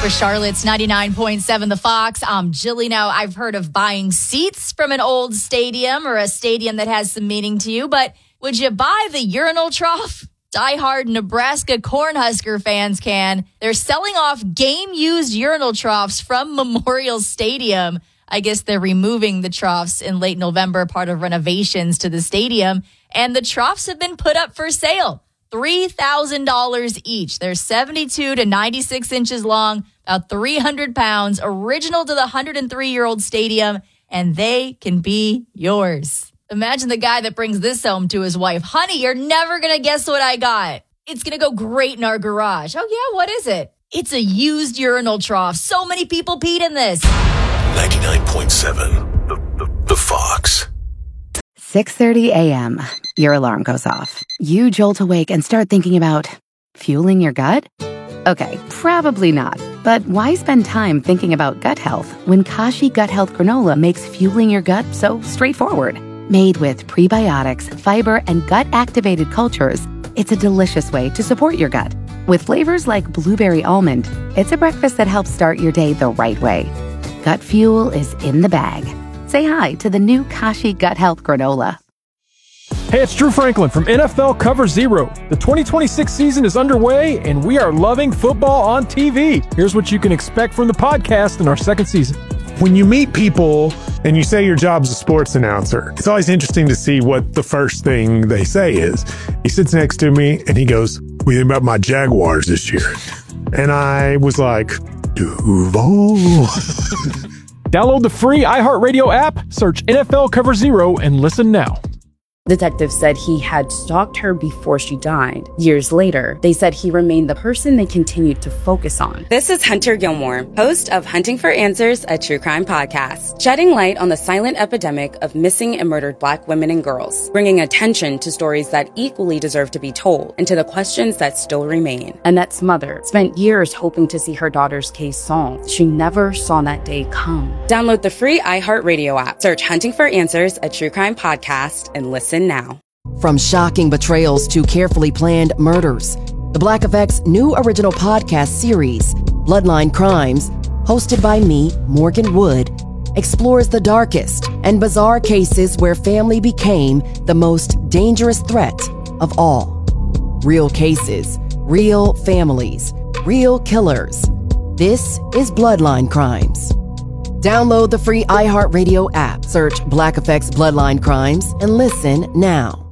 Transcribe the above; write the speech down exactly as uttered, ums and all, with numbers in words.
For Charlotte's ninety-nine point seven The Fox, I'm Jilly. Now, I've heard of buying seats from an old stadium or a stadium that has some meaning to you, but would you buy the urinal trough? Diehard Nebraska Cornhusker fans can. They're selling off game-used urinal troughs from Memorial Stadium. I guess they're removing the troughs in late November, part of renovations to the stadium, and the troughs have been put up for sale. three thousand dollars each. They're seventy-two to ninety-six inches long, about three hundred pounds, original to the one hundred three-year-old stadium, and they can be yours. Imagine the guy that brings this home to his wife. Honey, you're never going to guess what I got. It's going to go great in our garage. Oh, yeah? What is it? It's a used urinal trough. So many people peed in this. ninety-nine point seven, the, the, the Fox. six thirty a.m. Your alarm goes off. You jolt awake and start thinking about fueling your gut? Okay, probably not. But why spend time thinking about gut health when Kashi Gut Health Granola makes fueling your gut so straightforward? Made with prebiotics, fiber, and gut-activated cultures, it's a delicious way to support your gut. With flavors like blueberry almond, it's a breakfast that helps start your day the right way. Gut fuel is in the bag. Say hi to the new Kashi Gut Health Granola. Hey, it's Drew Franklin from N F L Cover Zero. The twenty twenty-six season is underway, and we are loving football on T V. Here's what you can expect from the podcast in our second season. When you meet people and you say your job's a sports announcer, it's always interesting to see what the first thing they say is. He sits next to me and he goes, "What do you think about my Jaguars this year?" And I was like, Duval. Download the free iHeartRadio app, search N F L Cover Zero, and listen now. Detectives said he had stalked her before she died. Years later, they said he remained the person they continued to focus on. This is Hunter Gilmore, host of Hunting for Answers, a true crime podcast, shedding light on the silent epidemic of missing and murdered Black women and girls, bringing attention to stories that equally deserve to be told and to the questions that still remain. Annette's mother spent years hoping to see her daughter's case solved. She never saw that day come. Download the free iHeartRadio app, search Hunting for Answers, a true crime podcast, and listen now. From shocking betrayals to carefully planned murders, the Black Effect's new original podcast series, Bloodline Crimes, hosted by me, Morgan Wood, explores the darkest and bizarre cases where family became the most dangerous threat of all. Real cases, real families, real killers. This is Bloodline Crimes. Download the free iHeartRadio app, search Black Effect's Bloodline Crimes, and listen now.